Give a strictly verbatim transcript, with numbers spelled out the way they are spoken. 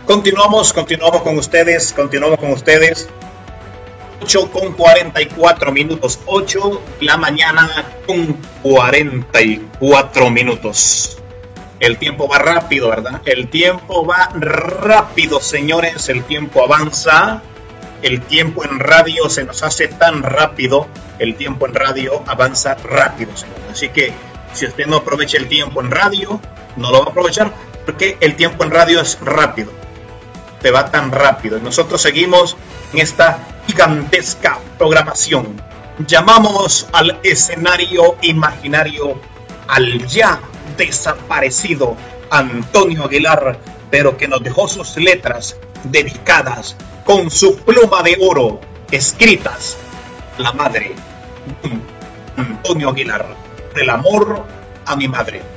Continuamos, continuamos con ustedes, continuamos con ustedes. ocho con cuarenta y cuatro minutos, ocho de la mañana con cuarenta y cuatro minutos. El tiempo va rápido, ¿verdad? El tiempo va rápido, señores, el tiempo avanza. El tiempo en radio se nos hace tan rápido, el tiempo en radio avanza rápido, señores. Así que si usted no aprovecha el tiempo en radio, no lo va a aprovechar porque el tiempo en radio es rápido. Te va tan rápido. Y nosotros seguimos en esta gigantesca programación. Llamamos al escenario imaginario al ya desaparecido Antonio Aguilar, pero que nos dejó sus letras dedicadas con su pluma de oro, escritas la madre Antonio Aguilar, del amor a mi madre.